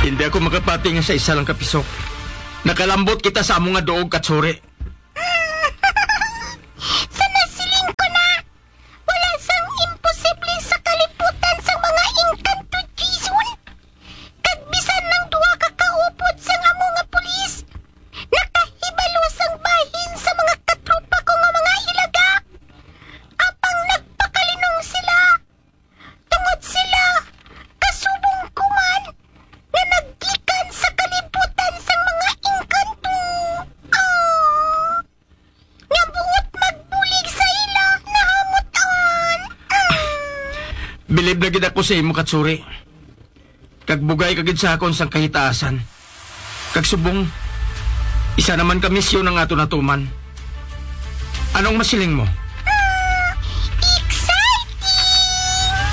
Hindi ako makapating sa isa lang kapisok. Nakalambot kita sa among nga doog katsuri. Sa nasiling ko na, wala sang imposible sa kaliputan sa mga engkanto, Jason. Kagbisan ng duwa kakaupod sa amo nga pulis. Nakahibalo sang bahin sa mga katropa ko nga mga ilaga. Apang nagpakalinong sila. Tungod sila, kasubong ko man, nga naggikan sa kalibutan sang mga engkanto. Nga buot magbulig sa ila, nahamutan. Bilib na gid ako sa imo katsuri. Kagbugay kagid sa akon sang kahitaasan. Kagsubong, isa naman ka misyon ng ato natuman. Anong masiling mo?